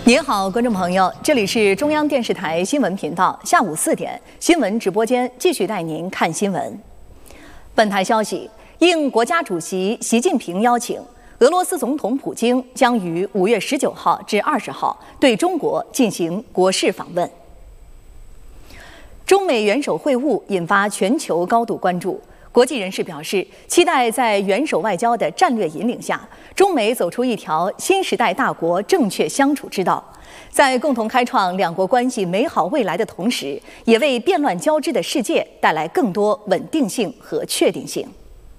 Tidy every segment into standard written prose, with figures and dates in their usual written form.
您好，观众朋友，这里是中央电视台新闻频道，下午4点，新闻直播间继续带您看新闻。本台消息，应国家主席习近平邀请，俄罗斯总统普京将于5月19号至20号对中国进行国事访问。中美元首会晤引发全球高度关注。国际人士表示，期待在元首外交的战略引领下，中美走出一条新时代大国正确相处之道，在共同开创两国关系美好未来的同时，也为变乱交织的世界带来更多稳定性和确定性。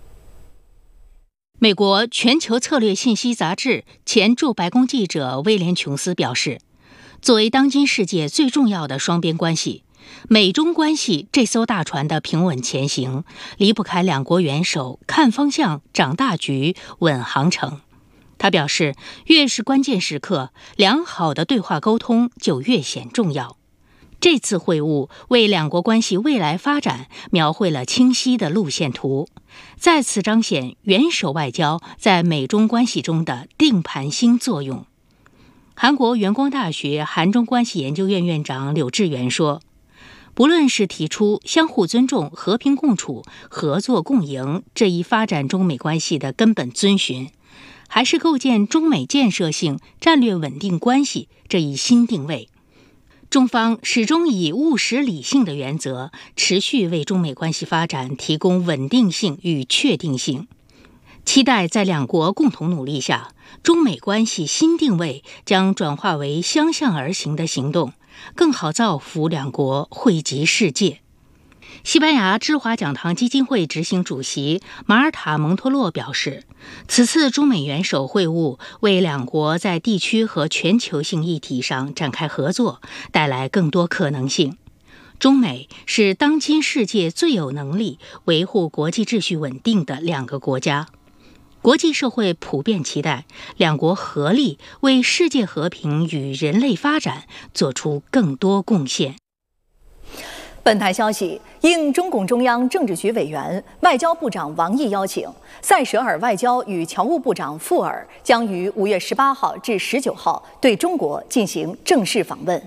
美国全球策略信息杂志前驻白宫记者威廉·琼斯表示，作为当今世界最重要的双边关系，美中关系这艘大船的平稳前行，离不开两国元首看方向、掌大局、稳航程。他表示，越是关键时刻，良好的对话沟通就越显重要。这次会晤为两国关系未来发展描绘了清晰的路线图，再次彰显元首外交在美中关系中的定盘星作用。韩国元光大学韩中关系研究院院长柳智元说，不论是提出相互尊重、和平共处、合作共赢这一发展中美关系的根本遵循，还是构建中美建设性战略稳定关系这一新定位，中方始终以务实理性的原则，持续为中美关系发展提供稳定性与确定性。期待在两国共同努力下，中美关系新定位将转化为相向而行的行动，更好造福两国，惠及世界。西班牙知华讲堂基金会执行主席马尔塔·蒙托洛表示，此次中美元首会晤为两国在地区和全球性议题上展开合作带来更多可能性。中美是当今世界最有能力维护国际秩序稳定的两个国家。国际社会普遍期待两国合力为世界和平与人类发展做出更多贡献。 本台消息，应中共中央政治局委员、外交部长王毅邀请，塞舌尔外交与侨务部长傅尔将于5月18号至19号对中国进行正式访问。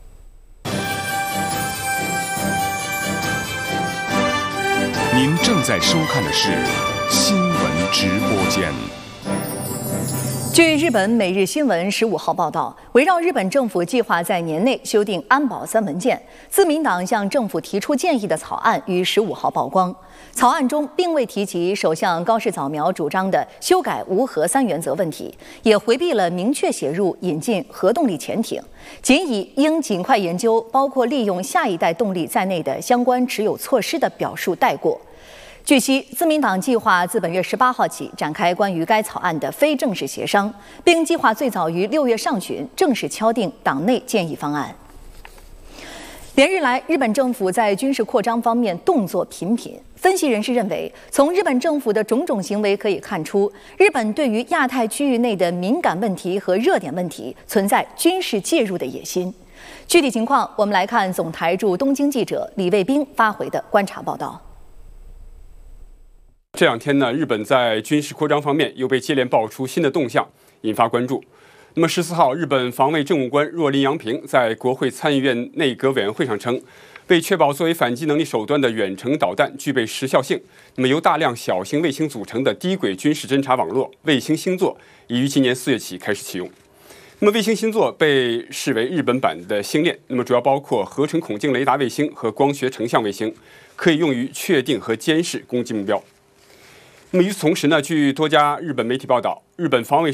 您正在收看的是新闻直播间。 据日本每日新闻15号报道，围绕日本政府计划在年内修订安保3文件，自民党向政府提出建议的草案于15号曝光。草案中并未提及首相高市早苗主张的修改无核3原则问题，也回避了明确写入引进核动力潜艇，仅以应尽快研究包括利用下一代动力在内的相关持有措施的表述带过。据悉，自民党计划自本月18号起展开关于该草案的非正式协商，并计划最早于6月上旬正式敲定党内建议方案。连日来，日本政府在军事扩张方面动作频频。分析人士认为，从日本政府的种种行为可以看出，日本对于亚太区域内的敏感问题和热点问题存在军事介入的野心。具体情况，我们来看总台驻东京记者李卫兵发回的观察报道。 这两天呢，日本在军事扩张方面又被接连爆出新的动向，引发关注。那么14号，日本防卫政务官若林洋平在国会参议院内阁委员会上称，为确保作为反击能力手段的远程导弹具备时效性，那么由大量小型卫星组成的低轨军事侦察网络卫星星座已于今年4月起开始启用。那么卫星星座被视为日本版的星链，那么主要包括合成孔径雷达卫星和光学成像卫星，可以用于确定和监视攻击目标。那么与此同时呢，据多家日本媒体报道，日本防卫